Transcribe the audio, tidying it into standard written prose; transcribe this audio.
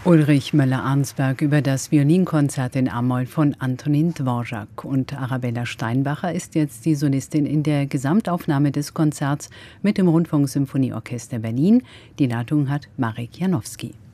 Ulrich Möller-Arnsberg über das Violinkonzert in A-Moll von Antonin Dvorak. Und Arabella Steinbacher ist jetzt die Solistin in der Gesamtaufnahme des Konzerts mit dem Rundfunksymphonieorchester Berlin. Die Leitung hat Marek Janowski.